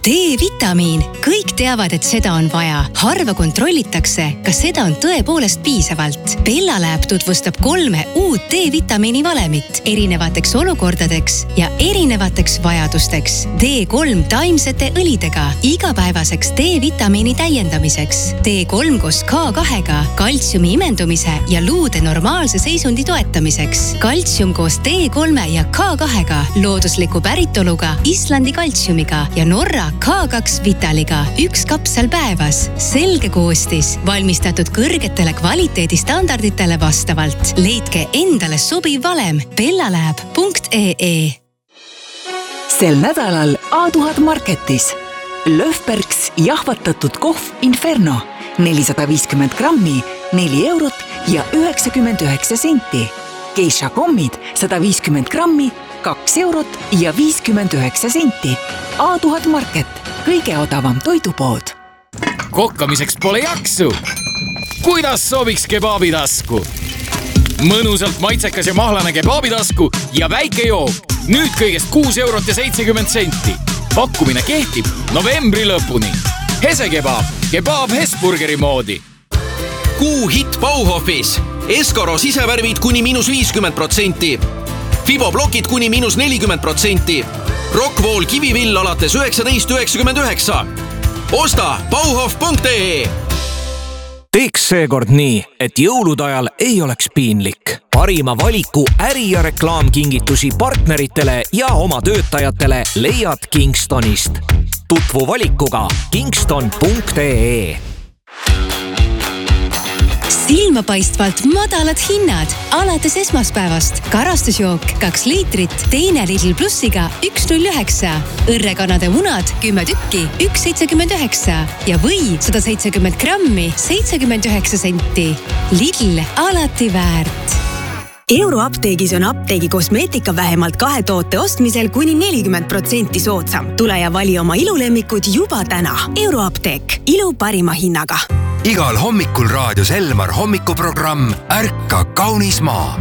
D-vitamiin. Kõik teavad, et seda on vaja. Harva kontrollitakse, kas seda on tõepoolest piisavalt. Bellalab tutvustab 3 uut D-vitamiini valemit erinevateks olukordadeks ja erinevateks vajadusteks. D3 taimsete õlidega igapäevaseks D-vitamiini täiendamiseks. D3 koos K2-ga kaltsiumi imendumise ja luude normaalse seisundi toetamiseks. Kaltsium koos D3 ja K2-ga loodusliku päritoluga Islandi kaltsiumiga ja Norra K2 Vitaliga 1 kapsel päevas. Selge koostis, valmistatud kõrgetele kvaliteedistandarditele vastavalt. Leidke endale sobiv valem bellalab.ee. Sel nädalal A1000 Marketis Löfbergs jahvatatud kohv Inferno 450 grammi, 4 eurot ja 99 senti. Geisha kommid 150 grammi, 2 eurot ja 59 senti. A1000 Market, kõige odavam toidupood. Kokkamiseks pole jaksu. Kuidas sobiks kebaabitasku? Mõnusalt maitsekas ja mahlane kebaabitasku ja väike jook. Nüüd kõigest 6 eurot ja 70 senti. Pakkumine kehtib novembri lõpuni. Hesekebab, kebaab Hesburgeri moodi. Kuu hitt Bauhofis. Eskaro sisevärvid kuni -50%. Fiboblokid kuni -40%. Rockwool kivivill alates 19,99. Osta bauhof.ee. Teeks seekord nii, et jõulude ajal ei oleks piinlik. Parima valiku äri- ja reklaamkingitusi partneritele ja oma töötajatele leiad Kingstonist. Tutvu valikuga kingston.ee. Silmapaistvalt madalad hinnad alates esmaspäevast. Karastusjook 2 liitrit, teine Lidl Plussiga 1,09. Õrrekanade munad 10 tükki 1,79 ja või 170 grammi 79 senti. Lidl, alati väärt. Euroapteegis on apteegi kosmeetika vähemalt 2 toote ostmisel kuni 40% soodsam. Tule ja vali oma ilulemmikud juba täna. Euroapteek, ilu parima hinnaga. Igal hommikul raadios Elmar hommikuprogramm Ärka kaunis maa.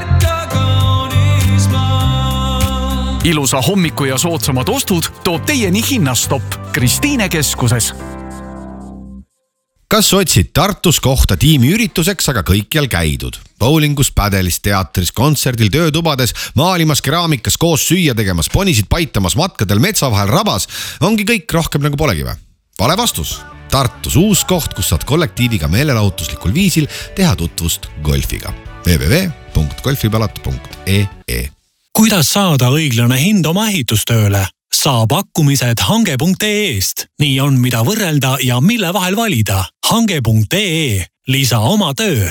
Ilusa hommiku ja soodsamad ostud toob teieni Hinnastopp Kristiine keskuses. Kas otsid Tartus kohta tiimiürituseks, aga kõikjal käidud? Bowlingus, pädelis, teatris, kontserdil, töötubades, maalimas, keraamikas, koos süüa tegemas, ponisid paitamas, matkadel, metsa vahel, rabas. Ongi kõik rohkem nagu polegi või? Vale vastus. Tartus uus koht, kus saad kollektiiviga meelelahutuslikul viisil teha tutvust golfiga. www.golfipalatu.ee. Kuidas saada õiglane hind oma ehitustööle? Saa pakkumised hange.ee-st. Nii on, mida võrrelda ja mille vahel valida. Hange.ee. Lisa oma töö.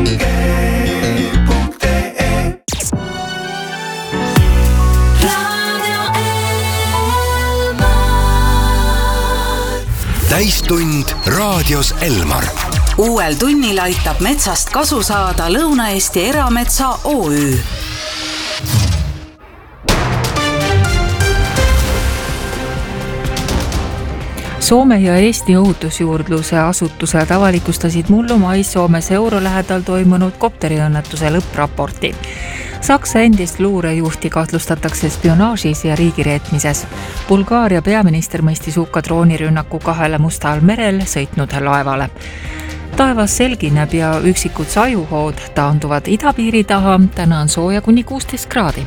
Täistund raadios Elmar. Uuel tunnil aitab metsast kasu saada Lõuna-Eesti Erametsa OÜ. Soome ja Eesti ohutusjuurdluse asutused avalikustasid mullu mais Soomes Euro lähedal toimunud kopteriõnnetuse lõppraporti. Saksa endist luurejuhti kahtlustatakse spionaažis ja riigireetmises. Bulgaaria peaminister mõistis hukka droonirünnaku 2 Mustal merel sõitnud laevale. Taevas selgineb ja üksikud sajuhood taanduvad idapiiri taha. Täna on sooja kuni 16 kraadi.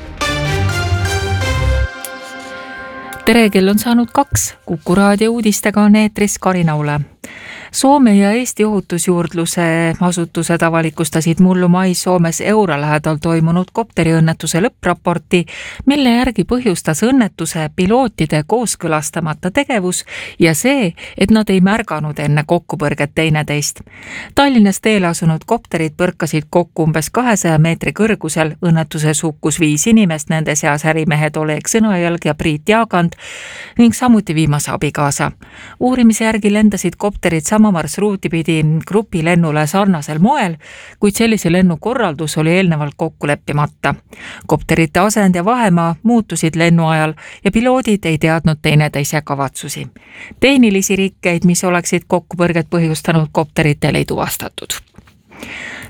Tere, kell on saanud 2. Kuku raadio uudistega on eetris Karina Ule. Soome ja Eesti ohutusjuurdluse asutused avalikustasid mullu mais Soomes Euro lähedal toimunud kopteriõnnetuse lõppraporti, mille järgi põhjustas õnnetuse pilootide kooskõlastamata tegevus ja see, et nad ei märganud enne kokkupõrget teineteist. Tallinnas teele asunud kopterid põrkasid kokku umbes 200 meetri kõrgusel. Õnnetuses hukkus 5 inimest, nende seas ärimehed Oleg Sõnajalg ja Priit Jaagand ning samuti viimase abikaasa. Uurimise järgi lendasid kopterid sama marsruuti pidi grupilennule sarnasel moel, kuid sellise lennu korraldus oli eelnevalt kokku leppimata. Kopterite asend ja vahemaa muutusid lennu ajal ja piloodid ei teadnud teineteise kavatsusi. Tehnilisi rikkeid, mis oleksid kokkupõrget põhjustanud kopteritel, ei tuvastatud.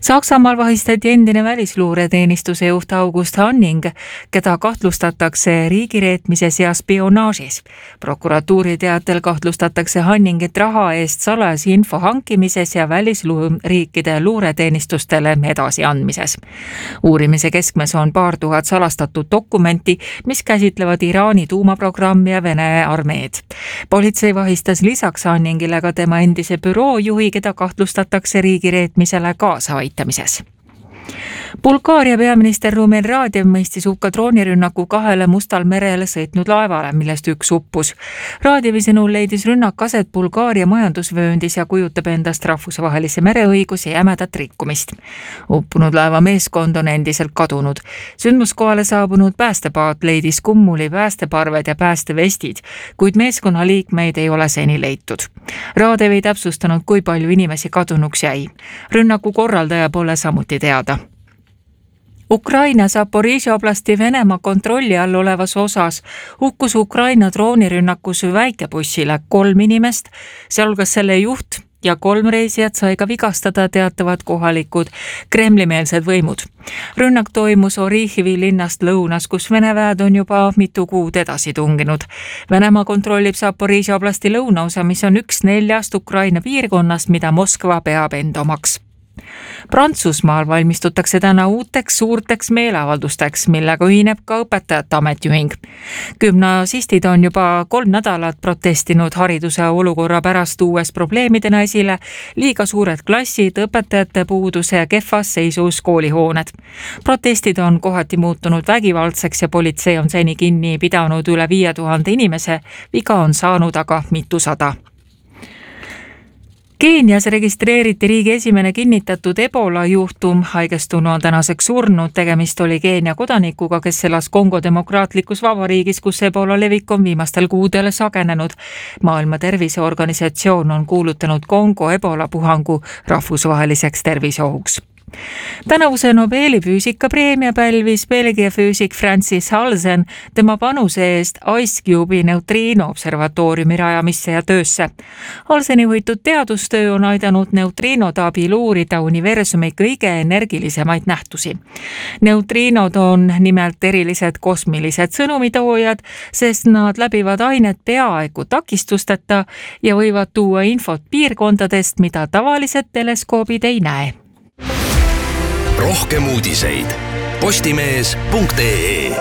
Saksamaal vahistati endine välisluureteenistuse juht August Hanning, keda kahtlustatakse riigireetmises ja spionaažis. Prokuratuuri teatel kahtlustatakse Hanningit raha eest salajasi info hankimises ja välisriikide luureteenistustele edasi andmises. Uurimise keskmes on 2000 salastatud dokumenti, mis käsitlevad Iraani tuumaprogrammi ja Vene armeed. Politsei vahistas lisaks Hanningile ka tema endise büroo juhi, keda kahtlustatakse riigireetmisele kaasaaitamises. Bulgaaria peaminister Rumen Radev mõistis hukka droonirünnaku 2 Mustal merele sõitnud laevale, millest üks uppus. Radevi sõnul leidis rünnak aset Bulgaaria majandusvööndis ja kujutab endast rahvusvahelise mereõiguse jämedat rikkumist. Uppunud laeva meeskond on endiselt kadunud. Sündmuskohale saabunud päästepaat leidis kummuli päästeparved ja päästevestid, kuid meeskonna liikmeid ei ole seni leitud. Radev ei täpsustanud, kui palju inimesi kadunuks jäi. Rünnaku korraldaja pole samuti teada. Ukraina Zaporižžja oblasti Venemaa kontrolli all olevas osas hukkus Ukraina droonirünnakus väikebussile 3 inimest, sealhulgas selle juht ja 3 reisijat sai ka vigastada, teatavad kohalikud kremlimeelsed võimud. Rünnak toimus Orihivi linnast lõunas, kus Vene väed on juba mitu kuud edasi tunginud. Venemaa kontrollib Zaporižžja oblasti lõunaosa, mis on 1/4 Ukraina piirkonnast, mida Moskva peab end omaks. Prantsusmaal valmistutakse täna uuteks suurteks meeleavaldusteks, millega ühineb ka õpetajate ametiühing. Gümnasistid on juba 3 nädalat protestinud hariduse olukorra pärast, tuues probleemidena esile liiga suured klassid, õpetajate puuduse ja kehvas seisus koolihooned. Protestid on kohati muutunud vägivaldseks ja politsei on seni kinni pidanud üle 5000 inimese, viga on saanud aga mitusada. Keenias registreeriti riigi esimene kinnitatud Ebola juhtum, haigestunu on tänaseks surnud, tegemist oli Keenia kodanikuga, kes elas Kongo demokraatlikus vabariigis, kus Ebola levik on viimastel kuudel sagenenud. Maailma Terviseorganisatsioon on kuulutanud Kongo Ebola puhangu rahvusvaheliseks terviseohuks. Tänavuse Nobeli füüsikapreemia pälvis Belgia füüsik Francis Halsen tema panuse eest IceCube'i neutriino observatooriumi rajamisse ja töösse. Halseni juhitud teadustöö on aidanud neutriinode abil uurida universumi kõige energilisemaid nähtusi. Neutriinod on nimelt erilised kosmilised sõnumitoojad, sest nad läbivad ainet peaaegu takistusteta ja võivad tuua infot piirkondadest, mida tavalised teleskoobid ei näe. Rohkem uudiseid postimees.ee.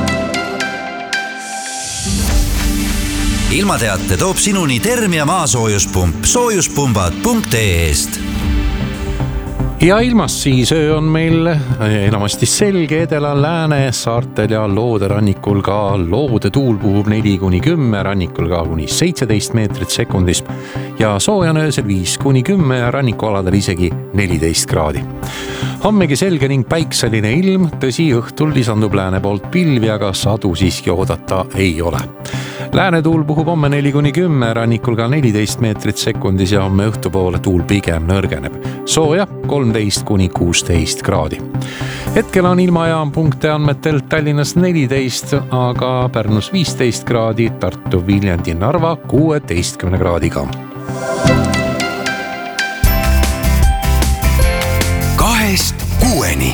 Ilmateate toob sinuni Termia maasoojuspump soojuspumbad.ee-st. Ja ilmast siis öö on meil enamasti selge, edela, lääne, saartel ja loode rannikul ka loode tuul puhub 4-10, rannikul ka kuni 17 meetrit sekundis ja soojan öösel 5-10 ja rannikualadel isegi 14 kraadi. Hommegi selge ning päikseline ilm, tõsi õhtul lisandub lääne poolt pilvi, aga sadu siiski oodata ei ole. Lääne tuul puhub homme 4-10, rannikul ka 14 meetrit sekundis ja homme õhtupoole tuul pigem nõrgeneb. Sooja 13-16 kraadi. Hetkel on ilmajaampunkte andmetel Tallinnas 14, aga Pärnus 15 kraadi, Tartu, Viljandi, Narva 16 kraadiga. 2-6.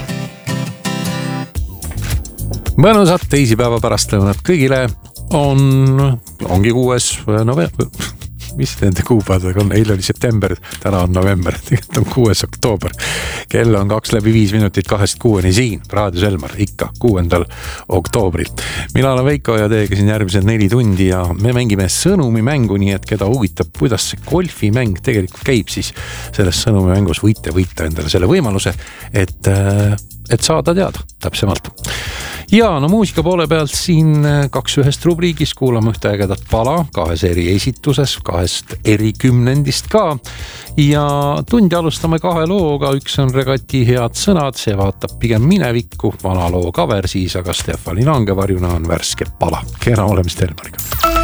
Mõnusat teisipäeva pärastlõunat kõigile. Ongi 6. november. Mis nende kuupäevadega on? Eile oli september, täna on november, tegelikult on 6. oktoober. Kell on 2:05 minutit 2-6 siin, Raadio Selmar, ikka 6. oktoobril. Mina olen Veiko ja teiega siin järgmised 4 tundi ja me mängime sõnumimängu, nii et keda huvitab, kuidas see golfimäng tegelikult käib, siis selles sõnumimängus võite endale selle võimaluse, et saada teada täpsemalt. Ja no muusika poole pealt siin 2-1 rubriigis kuulame ühte ägedat pala 2 eri esituses, 2 eri kümnendist ka. Ja tundi alustame 2 looga, üks on Regati Head sõnad, see vaatab pigem minevikku, vana loo cover siis, aga Stefani Langevarjuna on värske pala. Kena olemist Elmariga.